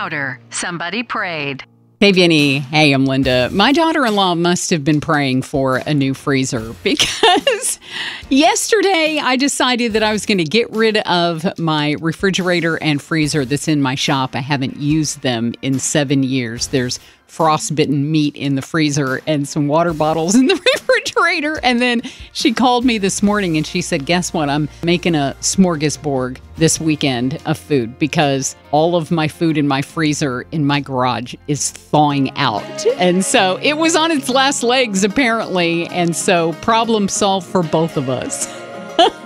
louder. Somebody prayed. Hey, Vinny. Hey, I'm Linda. My daughter-in-law must have been praying for a new freezer because yesterday I decided that I was going to get rid of my refrigerator and freezer that's in my shop. I haven't used them in 7 years. There's frostbitten meat in the freezer and some water bottles in the refrigerator. And then she called me this morning and she said, guess what? I'm making a smorgasbord this weekend of food because all of my food in my freezer in my garage is thawing out. And so it was on its last legs, apparently. And so problem solved for both of us.